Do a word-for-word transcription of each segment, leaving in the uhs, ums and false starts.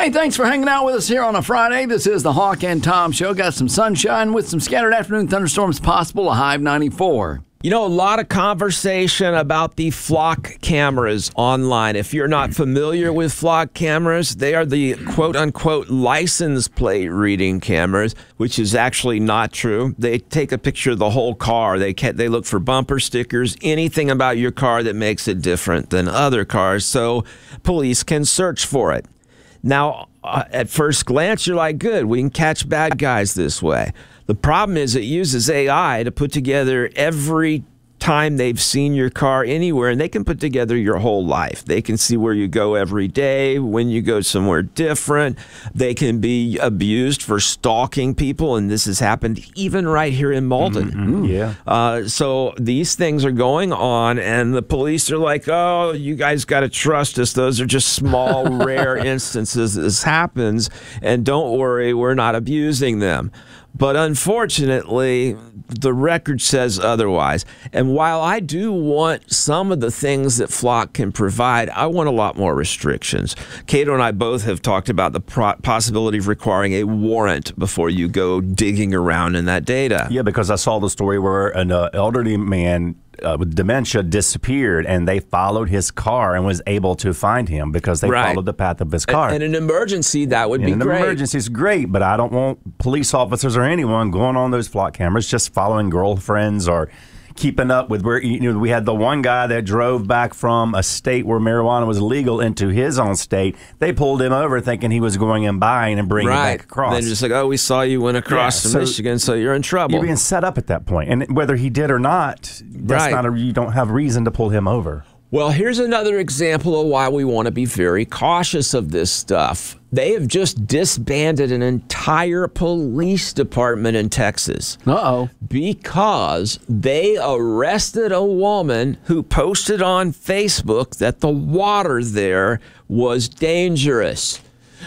Hey, thanks for hanging out with us here on a Friday. This is the Hawk and Tom Show. Got some sunshine with some scattered afternoon thunderstorms possible, a high of ninety-four. You know, a lot of conversation about the flock cameras online. If you're not familiar with flock cameras, they are the quote-unquote license plate reading cameras, which is actually not true. They take a picture of the whole car. They can, they look for bumper stickers, anything about your car that makes it different than other cars, so police can search for it. Now, uh, at first glance, you're like, good, we can catch bad guys this way. The problem is it uses A I to put together every time they've seen your car anywhere, and they can put together your whole life. They can see where you go every day, when you go somewhere different. They can be abused for stalking people, and this has happened even right here in Malden. Mm-hmm. Yeah. Uh, so these things are going on, and the police are like, oh, you guys got to trust us. Those are just small, rare instances this happens, and don't worry, we're not abusing them. But unfortunately, the record says otherwise. And while I do want some of the things that Flock can provide, I want a lot more restrictions. Cato and I both have talked about the pro- possibility of requiring a warrant before you go digging around in that data. Yeah, because I saw the story where an uh, elderly man Uh, with dementia disappeared, and they followed his car and was able to find him because they right. followed the path of his car. In an emergency, that would in be an great. An emergency is great, but I don't want police officers or anyone going on those flock cameras just following girlfriends or keeping up with where, you know, we had the one guy that drove back from a state where marijuana was legal into his own state. They pulled him over thinking he was going and buying and bringing right. it back across. Then just like, oh, we saw you went across yeah, to so Michigan, so you're in trouble. You're being set up at that point. And whether he did or not, that's right. not a, you don't have reason to pull him over. Well, here's another example of why we want to be very cautious of this stuff. They have just disbanded an entire police department in Texas. Uh-oh. Because they arrested a woman who posted on Facebook that the water there was dangerous.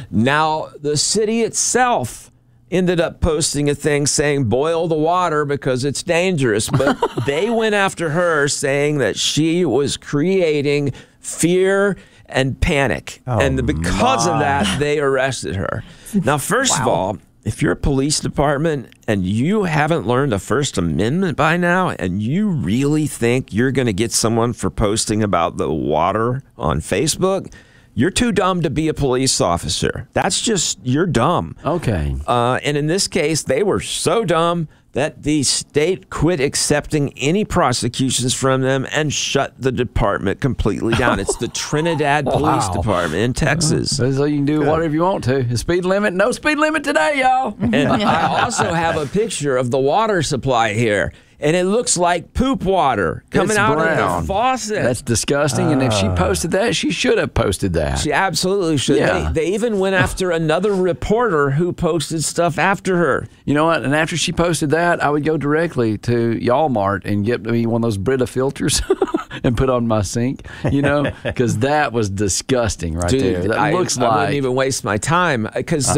Now, the city itself ended up posting a thing saying boil the water because it's dangerous, but they went after her saying that she was creating fear and panic. Oh, and because my. of that, they arrested her. Now, first wow. of all, if you're a police department and you haven't learned the First Amendment by now, and you really think you're going to get someone for posting about the water on Facebook, you're too dumb to be a police officer. That's just, you're dumb. Okay. Uh, and in this case, they were so dumb that the state quit accepting any prosecutions from them and shut the department completely down. It's the Trinidad Police Wow. Department in Texas. So you can do Good. whatever you want to. Speed limit, no speed limit today, y'all. And I also have a picture of the water supply here. And it looks like poop water coming It's out brown. of the faucet. That's disgusting. And if she posted that, she should have posted that. She absolutely should. Yeah. They, they even went after another reporter who posted stuff after her. You know what? And after she posted that, I would go directly to Walmart and get me one of those Brita filters and put on my sink, you know, because that was disgusting right Dude, there. That I, looks I like. wouldn't even waste my time because